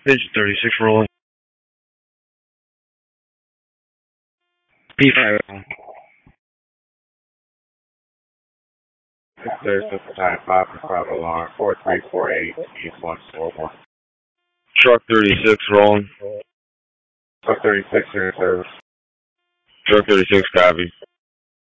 Engine 36 rolling. P5. 63695 5 alarm 4348 East 141. Truck 36 rolling. Truck 36 in service. Truck 36 copy.